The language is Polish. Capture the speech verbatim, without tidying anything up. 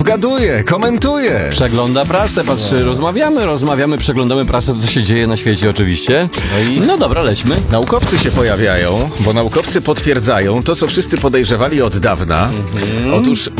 obgaduje, komentuje. Przegląda prasę, patrzy, rozmawiamy, rozmawiamy, przeglądamy prasę, co się dzieje na świecie oczywiście. No i- No dobra, lećmy. Naukowcy się pojawiają, bo naukowcy potwierdzają to, co wszyscy podejrzewali od dawna. Otóż